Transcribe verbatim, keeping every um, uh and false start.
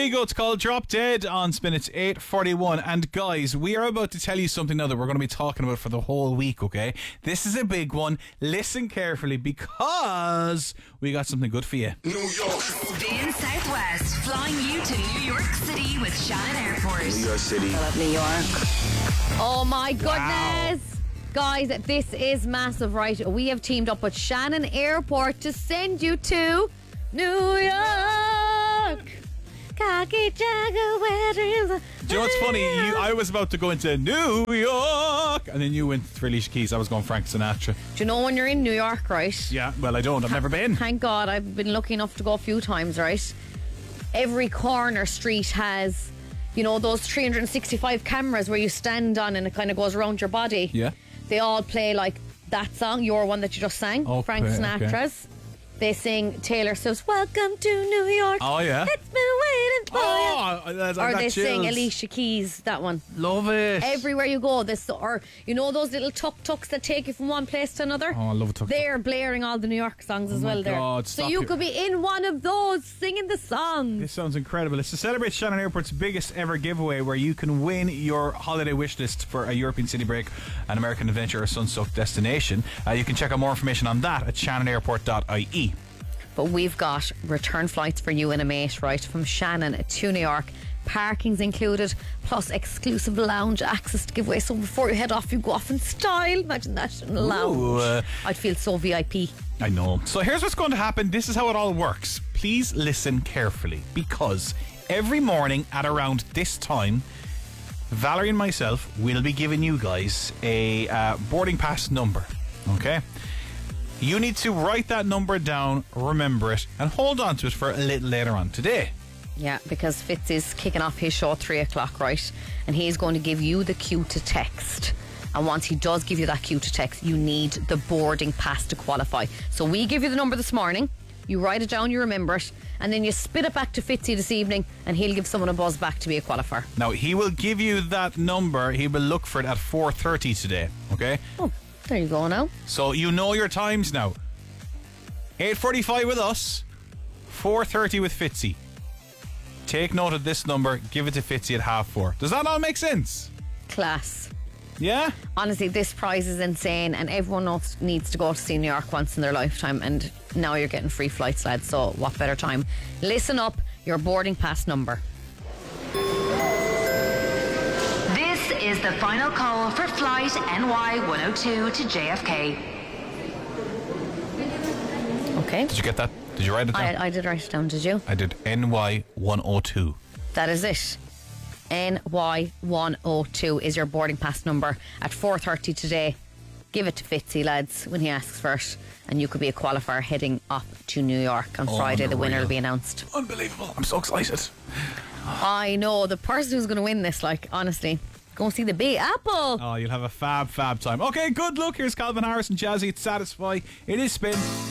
you go. It's called Drop Dead on Spin. It's eight forty-one. And guys, we are about to tell you something now that we're going to be talking about for the whole week, okay? This is a big one. Listen carefully because we got something good for you. New York. Spin Southwest, flying you to New York City with Shannon Airport. New York City. I love New York. Oh my goodness. Guys, this is massive, right? We have teamed up with Shannon Airport to send you to New York. Cocky Jagger, where is it? Do you know what's funny? You, I was about to go into New York, and then you went for Alicia Keys. I was going Frank Sinatra. Do you know when you're in New York, right? Yeah, well, I don't. I've never been. Thank God. I've been lucky enough to go a few times, right? Every corner street has, you know, those three hundred sixty-five cameras where you stand on and it kind of goes around your body. Yeah. They all play like that song, your one that you just sang, Okay, Frank Sinatra's. okay. They sing Taylor Swift's Welcome to New York. Oh, yeah? It's been waiting for Oh, you. that's, Or that they sing chills. Alicia Keys, that one. Love it. Everywhere you go, this or you know those little tuk-tuks that take you from one place to another? Oh, I love a tuk-tuk. They're blaring all the New York songs as Oh my well there. God, so stop you it. could be in one of those singing the songs. This sounds incredible. It's to celebrate Shannon Airport's biggest ever giveaway where you can win your holiday wish list for a European city break, an American adventure or sun-soaked destination. Uh, you can check out more information on that at shannon airport dot I E. But we've got return flights for you and a mate, right, from Shannon to New York. Parking's included, plus exclusive lounge access to give away. So before you head off, you go off in style. Imagine that in a lounge. Ooh, uh, I'd feel so V I P. I know. So here's what's going to happen. This is how it all works. Please listen carefully because every morning at around this time, Valerie and myself will be giving you guys a uh, boarding pass number. Okay? You need to write that number down, remember it, and hold on to it for a little later on today. Yeah, because Fitz is kicking off his show at three o'clock, right? And he's going to give you the cue to text. And once he does give you that cue to text, you need the boarding pass to qualify. So we give you the number this morning, you write it down, you remember it, and then you spit it back to Fitzy this evening, and he'll give someone a buzz back to be a qualifier. Now, he will give you that number. He will look for it at four thirty today, okay? Oh, there you go now. So you know your times now. eight forty-five with us, four thirty with Fitzy. Take note of this number, give it to Fitzy at half four. Does that all make sense? Class. Yeah? Honestly, this prize is insane, and everyone knows, needs to go to see New York once in their lifetime, and now you're getting free flights, lads, so what better time? Listen up, your boarding pass number. This is the final call for flight N Y one oh two to J F K. Okay. Did you get that? Did you write it down? I, I did write it down, did you? I did N Y one oh two. That is it. N Y one oh two is your boarding pass number at four thirty today. Give it to Fitzy, lads, when he asks for it, and you could be a qualifier heading off to New York on Friday. The winner will be announced. Unbelievable. I'm so excited. I know, the person who's going to win this, like, honestly, go and see the Big Apple. Oh, you'll have a fab, fab time. Okay, good luck. Here's Calvin Harris and Jazzy. It's Satisfy. It is Spin.